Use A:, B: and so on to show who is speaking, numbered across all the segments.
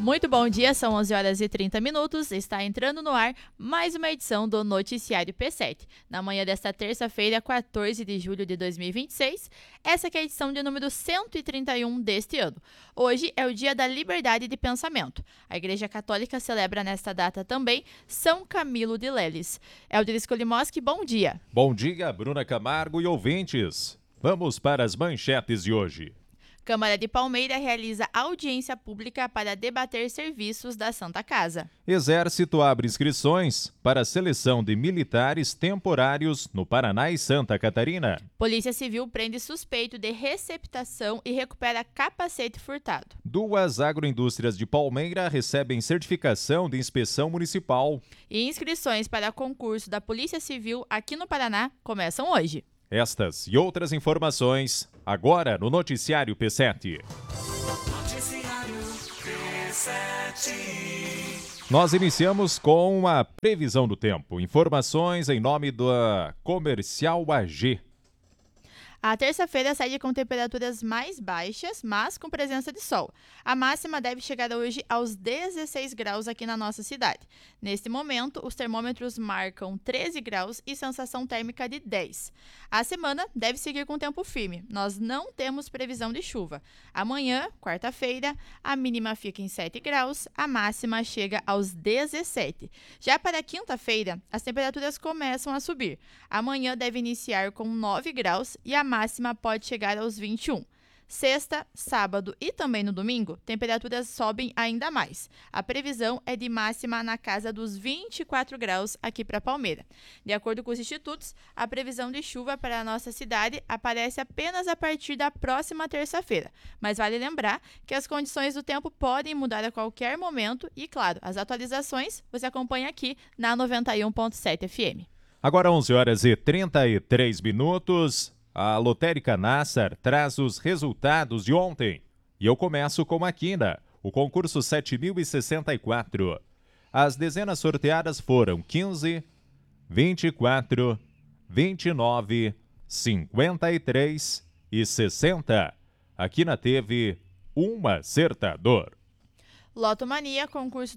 A: Muito bom dia, são 11 horas e 30 minutos, está entrando no ar mais uma edição do Noticiário P7. Na manhã desta terça-feira, 14 de julho de 2026, essa que é a edição de número 131 deste ano. Hoje é o Dia da Liberdade de Pensamento. A Igreja Católica celebra nesta data também São Camilo de Leles. Elderis Kolimoski, bom dia.
B: Bom dia, Bruna Camargo e ouvintes. Vamos para as manchetes de hoje.
A: Câmara de Palmeira realiza audiência pública para debater serviços da Santa Casa.
B: Exército abre inscrições para a seleção de militares temporários no Paraná e Santa Catarina.
A: Polícia Civil prende suspeito de receptação e recupera capacete furtado.
B: 2 agroindústrias de Palmeira recebem certificação de inspeção municipal.
A: E inscrições para concurso da Polícia Civil aqui no Paraná começam hoje.
B: Estas e outras informações, agora no Noticiário P7.
C: Noticiário P7.
B: Nós iniciamos com a previsão do tempo. Informações em nome da Comercial AG.
A: A terça-feira segue com temperaturas mais baixas, mas com presença de sol. A máxima deve chegar hoje aos 16 graus aqui na nossa cidade. Neste momento, os termômetros marcam 13 graus e sensação térmica de 10. A semana deve seguir com tempo firme. Nós não temos previsão de chuva. Amanhã, quarta-feira, a mínima fica em 7 graus, a máxima chega aos 17. Já para quinta-feira, as temperaturas começam a subir. Amanhã deve iniciar com 9 graus e a máxima pode chegar aos 21. Sexta, sábado e também no domingo, temperaturas sobem ainda mais. A previsão é de máxima na casa dos 24 graus aqui para Palmeira. De acordo com os institutos, a previsão de chuva para a nossa cidade aparece apenas a partir da próxima terça-feira. Mas vale lembrar que as condições do tempo podem mudar a qualquer momento e, claro, as atualizações você acompanha aqui na 91.7 FM.
B: Agora 11 horas e 33 minutos. A Lotérica Nassar traz os resultados de ontem. E eu começo com a quina, o concurso 7064. As dezenas sorteadas foram 15, 24, 29, 53 e 60. A quina teve um acertador.
A: Loto Mania, concurso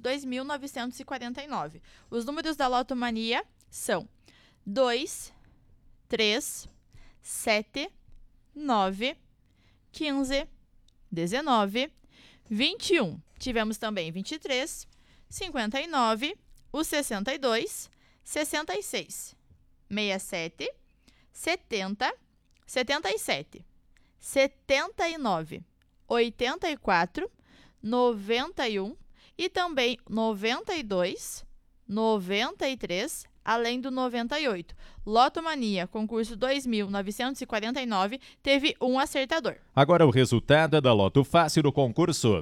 A: 2949. Os números da Loto Mania são 2, 3, 7, 9, 15, 19, 21. Tivemos também 23, 59, o 62, 66, 67, 70, 77, 79, 84, 91 e também 92, 93, além do 98. Loto Mania, concurso 2949, teve um acertador.
B: Agora o resultado é da Loto Fácil do concurso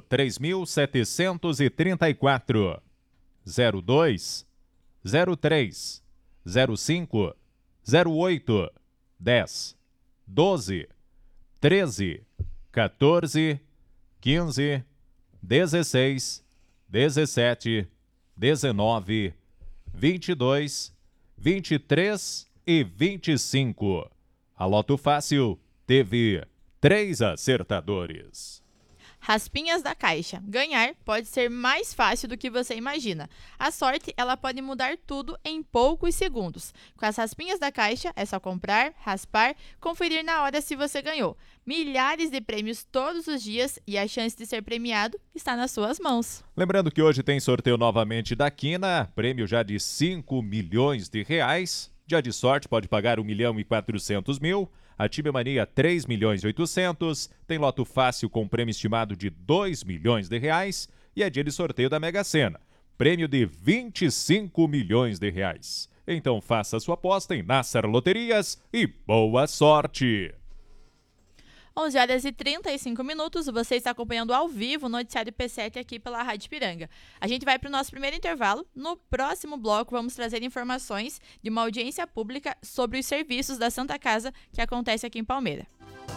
B: 3734. 02, 03, 05, 08, 10, 12, 13, 14, 15, 16, 17, 19, 22, 23 e 25. A Loto Fácil teve 3 acertadores.
A: Raspinhas da Caixa. Ganhar pode ser mais fácil do que você imagina. A sorte, ela pode mudar tudo em poucos segundos. Com as Raspinhas da Caixa, é só comprar, raspar, conferir na hora se você ganhou. Milhares de prêmios todos os dias e a chance de ser premiado está nas suas mãos.
B: Lembrando que hoje tem sorteio novamente da quina, prêmio já de 5 milhões de reais. Dia de sorte pode pagar 1.400.000. A Time Mania 3 milhões e 800, tem Loto Fácil com prêmio estimado de 2 milhões de reais e é dia de sorteio da Mega Sena, prêmio de 25 milhões de reais. Então faça sua aposta em Nassar Loterias e boa sorte!
A: 11 horas e 35 minutos, você está acompanhando ao vivo o Noticiário P7 aqui pela Rádio Piranga. A gente vai para o nosso primeiro intervalo. No próximo bloco, vamos trazer informações de uma audiência pública sobre os serviços da Santa Casa que acontece aqui em Palmeira.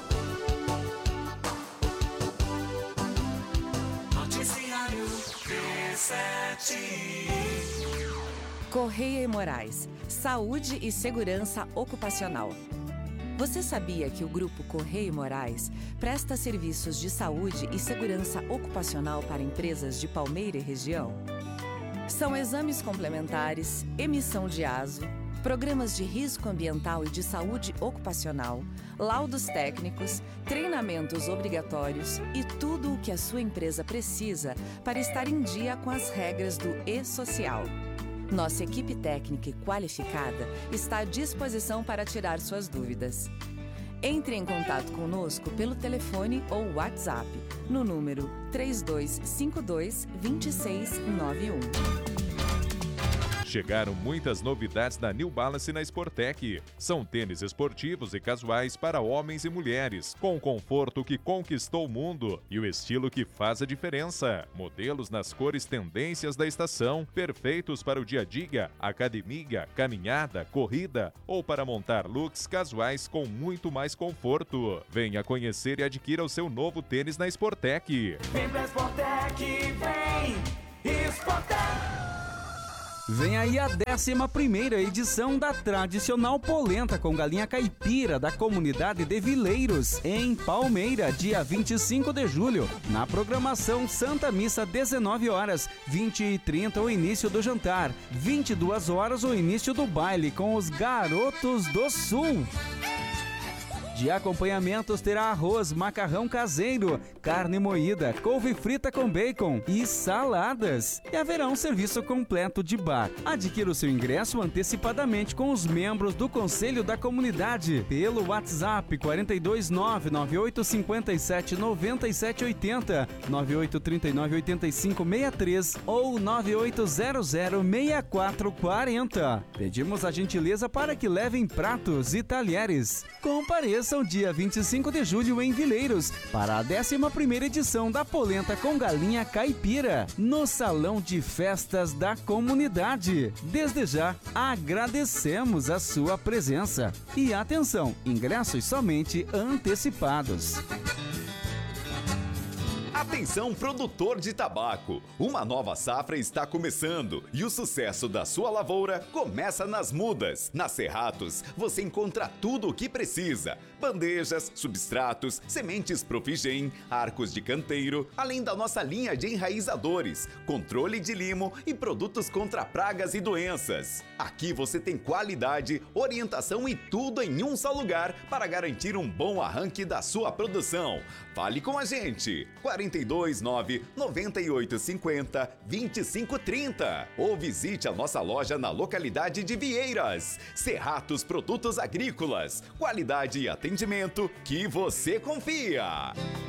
C: Noticiário P7.
D: Correia e Moraes, Saúde e Segurança Ocupacional. Você sabia que o Grupo Correia Moraes presta serviços de saúde e segurança ocupacional para empresas de Palmeira e região? São exames complementares, emissão de ASO, programas de risco ambiental e de saúde ocupacional, laudos técnicos, treinamentos obrigatórios e tudo o que a sua empresa precisa para estar em dia com as regras do E-Social. Nossa equipe técnica e qualificada está à disposição para tirar suas dúvidas. Entre em contato conosco pelo telefone ou WhatsApp no número 3252-2691.
B: Chegaram muitas novidades da New Balance na Sportec. São tênis esportivos e casuais para homens e mulheres, com o conforto que conquistou o mundo e o estilo que faz a diferença. Modelos nas cores tendências da estação, perfeitos para o dia a dia, academia, caminhada, corrida ou para montar looks casuais com muito mais conforto. Venha conhecer e adquira o seu novo tênis na Sportec.
C: Vem pra Sportec, vem! Sportec!
E: Vem aí a 11ª edição da tradicional polenta com galinha caipira da comunidade de Vileiros, em Palmeira, dia 25 de julho. Na programação, Santa Missa, 19 horas, 20h30 o início do jantar, 22 horas o início do baile com os Garotos do Sul. De acompanhamentos terá arroz, macarrão caseiro, carne moída, couve frita com bacon e saladas. E haverá um serviço completo de bar. Adquira o seu ingresso antecipadamente com os membros do Conselho da Comunidade pelo WhatsApp 429-9857-9780, 9839-8563 ou 9800-6440. Pedimos a gentileza para que levem pratos e talheres. Compareçam dia 25 de julho em Vileiros para a 11ª edição da polenta com galinha caipira no Salão de Festas da Comunidade. Desde já, agradecemos a sua presença. E atenção, ingressos somente antecipados.
F: Atenção, produtor de tabaco! Uma nova safra está começando e o sucesso da sua lavoura começa nas mudas. Na Cerratos, você encontra tudo o que precisa: bandejas, substratos, sementes Profigen, arcos de canteiro, além da nossa linha de enraizadores, controle de limo e produtos contra pragas e doenças. Aqui você tem qualidade, orientação e tudo em um só lugar para garantir um bom arranque da sua produção. Fale com a gente! 429-9850-2530 ou visite a nossa loja na localidade de Vieiras. Cerratos Produtos Agrícolas, qualidade e atendimento que você confia.